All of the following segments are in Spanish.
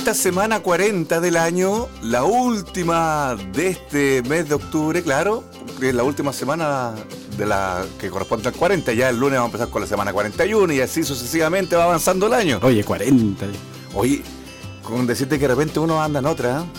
esta semana 40 del año, la última de este mes de octubre, claro, que es la última semana de la que corresponde al 40, ya el lunes vamos a empezar con la semana 41 y así sucesivamente va avanzando el año. Oye, 40. Oye, con decirte que de repente uno anda en otra, ¿eh?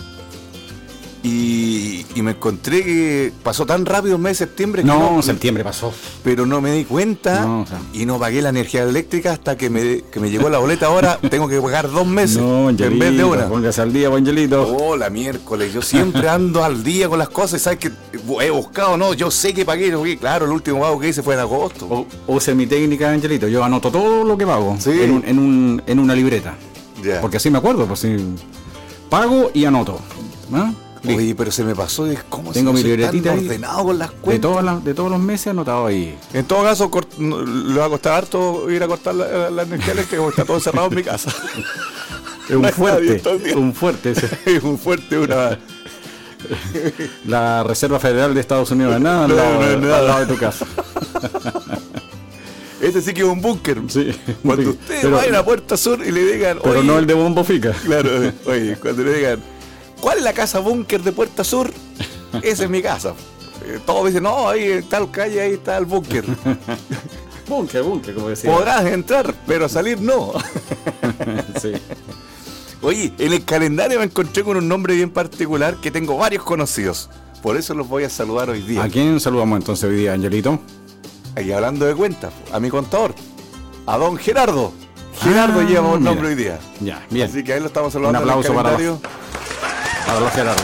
Y me encontré que pasó tan rápido el mes de septiembre que septiembre pasó. Pero no me di cuenta y no pagué la energía eléctrica hasta que me llegó la boleta. Ahora tengo que pagar 2 meses en vez de una. Póngase al día, Angelito. Oh, la miércoles, yo siempre ando al día con las cosas. ¿Sabes que he buscado? No, yo sé que pagué. Claro, el último pago que hice fue en agosto. Use mi técnica, Angelito. Yo anoto todo lo que pago en una libreta. Yeah. Porque así me acuerdo, pues sí. Pago y anoto, ¿no? Oye, pero se me pasó, ¿cómo tengo mi libretita tan ordenado con las cuentas? De todos los meses anotado ahí. En todo caso, le va a costar harto ir a cortar la energía eléctrica porque está todo cerrado en mi casa. Es un fuerte, es un fuerte, una... La Reserva Federal de Estados Unidos, nada al lado de tu casa. Este sí que es un búnker. Sí, cuando ustedes vayan a Puerta Sur y le digan... Pero no el de Bombo Fica. Claro, oye, cuando le digan... ¿Cuál es la casa búnker de Puerta Sur? Esa es mi casa. Todos dicen, no, ahí en tal calle, ahí está el búnker. Búnker, como decía. Podrás entrar, pero salir no. Sí. Oye, en el calendario me encontré con un nombre bien particular que tengo varios conocidos. Por eso los voy a saludar hoy día. ¿A quién saludamos entonces hoy día, Angelito? Ahí hablando de cuentas, a mi contador, a don Gerardo. Gerardo lleva un nombre hoy día. Ya, bien. Así que ahí lo estamos saludando. Un aplauso para los Gerardo.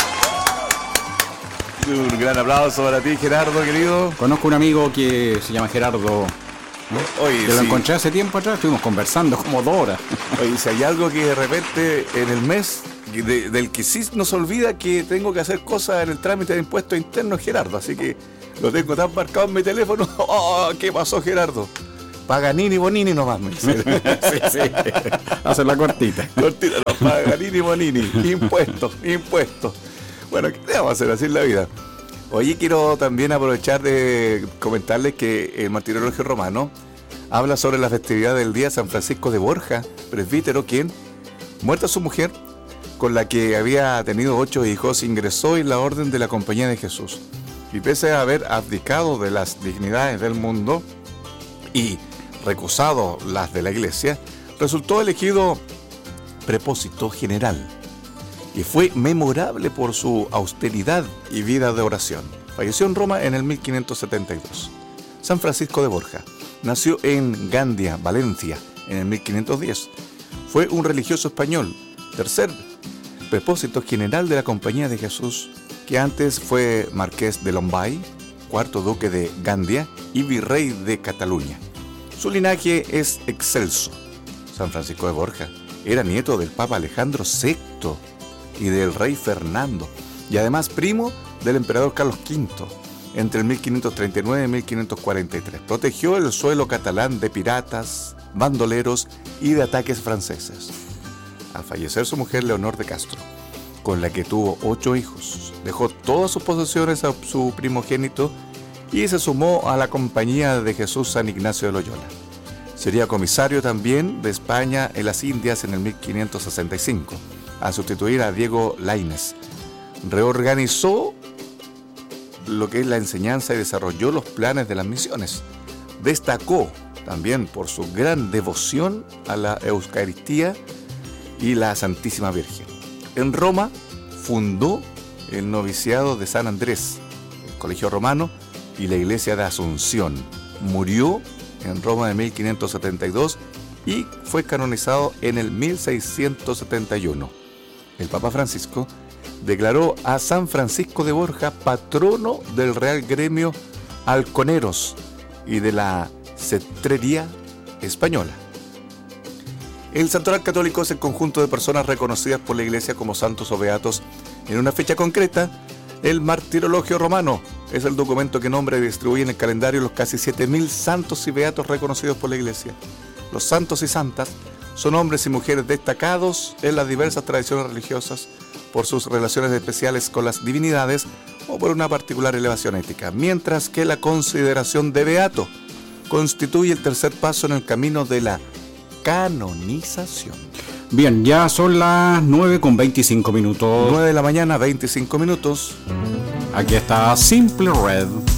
Un gran aplauso para ti, Gerardo, querido. Conozco un amigo que se llama Gerardo, ¿no? Oye, que lo encontré hace tiempo atrás, estuvimos conversando como 2 horas. Oye, si hay algo que de repente en el mes del que sí nos olvida que tengo que hacer cosas en el trámite de impuestos internos, Gerardo. Así que lo tengo tan marcado en mi teléfono. Oh, ¿qué pasó, Gerardo? Paganini Bonini nomás, me dice. Sí. Hacer la cortita. Cortita, no, Paganini Bonini. Impuestos. Bueno, ¿qué vamos a hacer? Así es la vida. Oye, quiero también aprovechar de comentarles que el Martirologio Romano habla sobre la festividad del día San Francisco de Borja, presbítero, quien, muerta su mujer, con la que había tenido 8 hijos, ingresó en la Orden de la Compañía de Jesús. Y pese a haber abdicado de las dignidades del mundo y recusado las de la iglesia, resultó elegido prepósito general y fue memorable por su austeridad y vida de oración. Falleció en Roma en el 1572. San Francisco de Borja nació en Gandia, Valencia, en el 1510. Fue un religioso español, tercer prepósito general de la Compañía de Jesús, que antes fue marqués de Lombay, cuarto duque de Gandia y virrey de Cataluña. Su linaje es excelso. San Francisco de Borja era nieto del Papa Alejandro VI y del rey Fernando, y además primo del emperador Carlos V, entre el 1539 y 1543. Protegió el suelo catalán de piratas, bandoleros y de ataques franceses. Al fallecer su mujer Leonor de Castro, con la que tuvo 8 hijos, dejó todas sus posesiones a su primogénito y se sumó a la Compañía de Jesús San Ignacio de Loyola. Sería comisario también de España en las Indias en el 1565, a sustituir a Diego Lainez. Reorganizó lo que es la enseñanza y desarrolló los planes de las misiones. Destacó también por su gran devoción a la Eucaristía y la Santísima Virgen. En Roma fundó el noviciado de San Andrés, el Colegio Romano y la Iglesia de Asunción. Murió en Roma en 1572 y fue canonizado en el 1671. El Papa Francisco declaró a San Francisco de Borja patrono del Real Gremio Halconeros y de la cetrería española. El santoral católico es el conjunto de personas reconocidas por la Iglesia como santos o beatos en una fecha concreta. El Martirologio Romano es el documento que nombra y distribuye en el calendario los casi 7.000 santos y beatos reconocidos por la Iglesia. Los santos y santas son hombres y mujeres destacados en las diversas tradiciones religiosas por sus relaciones especiales con las divinidades o por una particular elevación ética, mientras que la consideración de beato constituye el tercer paso en el camino de la canonización. Bien, ya son las 9:25 minutos. 9 de la mañana, 25 minutos. Aquí está Simple Red.